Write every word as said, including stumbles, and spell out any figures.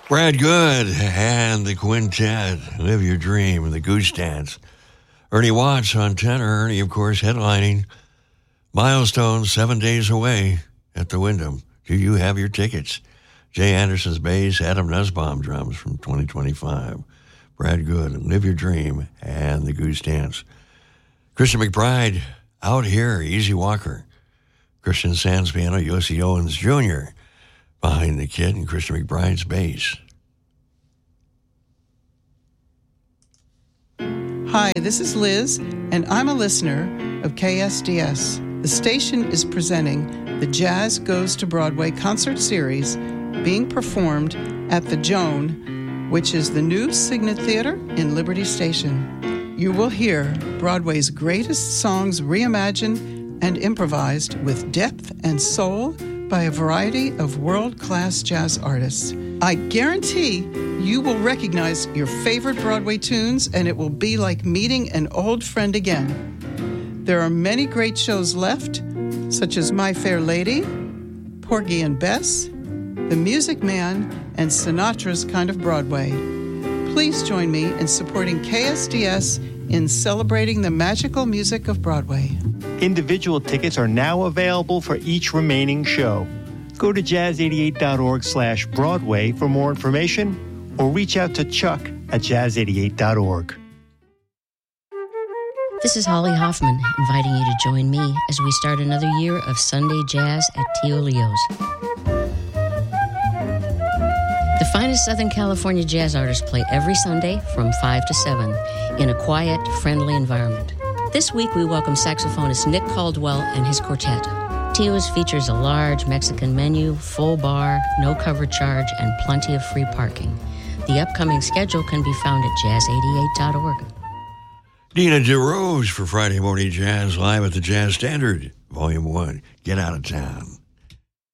Brad Good and the Quintet, Live Your Dream, and the Goose Dance. Ernie Watts on tenor. Ernie, of course, headlining Milestone, seven days away at the Wyndham. Do you have your tickets? Jay Anderson's bass, Adam Nussbaum drums from twenty twenty-five. Brad Good, Live Your Dream, and the Goose Dance. Christian McBride, Out Here, Easy Walker. Christian Sands piano, Yossi Owens Junior behind the kid, and Christian McBride's bass. Hi, this is Liz, and I'm a listener of K S D S. The station is presenting the Jazz Goes to Broadway concert series being performed at the Joan, which is the new Signet Theater in Liberty Station. You will hear Broadway's greatest songs reimagined and improvised with depth and soul by a variety of world-class jazz artists. I guarantee you will recognize your favorite Broadway tunes, and it will be like meeting an old friend again. There are many great shows left, such as My Fair Lady, Porgy and Bess, The Music Man, and Sinatra's Kind of Broadway. Please join me in supporting K S D S in celebrating the magical music of Broadway. Individual tickets are now available for each remaining show. Go to jazz eighty-eight dot org slash Broadway for more information, or reach out to Chuck at jazz eighty-eight dot org. This is Holly Hoffman, inviting you to join me as we start another year of Sunday Jazz at Tio Leo's. The finest Southern California jazz artists play every Sunday from five to seven in a quiet, friendly environment. This week we welcome saxophonist Nick Caldwell and his quartet. Tio's features a large Mexican menu, full bar, no cover charge, and plenty of free parking. The upcoming schedule can be found at jazz eighty-eight dot org. Dina DeRose for Friday Morning Jazz live at the Jazz Standard, Volume one. Get out of town.